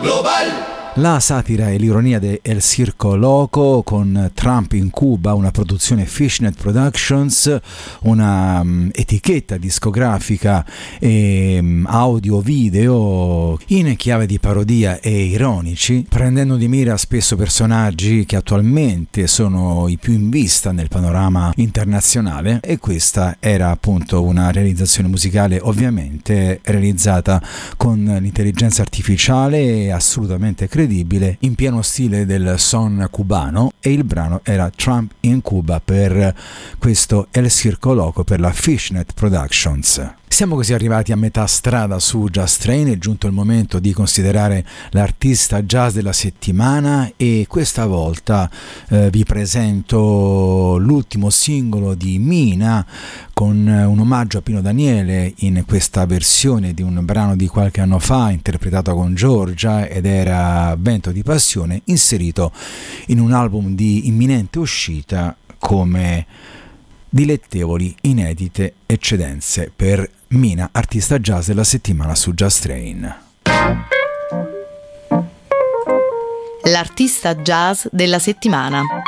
global. La satira e l'ironia di El Circo Loco con Trump in Cuba, una produzione Fishnet Productions, una etichetta discografica e audio-video in chiave di parodia e ironici, prendendo di mira spesso personaggi che attualmente sono i più in vista nel panorama internazionale, e questa era appunto una realizzazione musicale ovviamente realizzata con l'intelligenza artificiale assolutamente credibile, in pieno stile del son cubano, e il brano era Trump in Cuba per questo El Circo Loco per la Fishnet Productions. Siamo così arrivati a metà strada su Jazz Train, è giunto il momento di considerare l'artista jazz della settimana, e questa volta vi presento l'ultimo singolo di Mina con un omaggio a Pino Daniele in questa versione di un brano di qualche anno fa interpretato con Giorgia, ed era Vento di Passione, inserito in un album di imminente uscita come dilettevoli inedite eccedenze per Mina, artista jazz della settimana su Jazz Train. L'artista jazz della settimana.